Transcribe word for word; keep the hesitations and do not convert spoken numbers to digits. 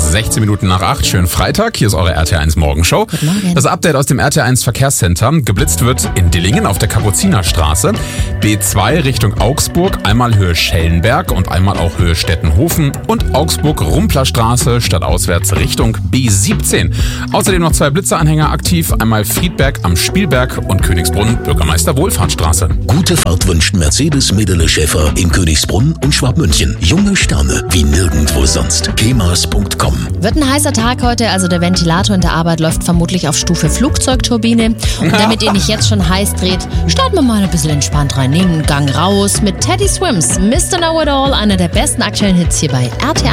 sechzehn Minuten nach acht. Schönen Freitag. Hier ist eure R T eins Morgenshow. Guten Morgen. Das Update aus dem R T eins Verkehrscenter. Geblitzt wird in Dillingen auf der Kapuzinerstraße. B zwei Richtung Augsburg. Einmal Höhe Schellenberg und einmal auch Höhe Stettenhofen. Und Augsburg-Rumpler-Straße stadtauswärts Richtung B siebzehn. Außerdem noch zwei Blitzeranhänger aktiv. Einmal Friedberg am Spielberg und Königsbrunn Bürgermeister Wohlfahrtsstraße. Gute Fahrt wünscht Mercedes Medele Schäfer in Königsbrunn und Schwabmünchen. Junge Sterne wie nirgendwo sonst. kemas punkt com. Wird ein heißer Tag heute, also der Ventilator in der Arbeit läuft vermutlich auf Stufe Flugzeugturbine. Und damit ihr nicht jetzt schon heiß dreht, starten wir mal ein bisschen entspannt rein. Nehmen einen Gang raus mit Teddy Swims. Mister Know It All, einer der besten aktuellen Hits hier bei R T eins.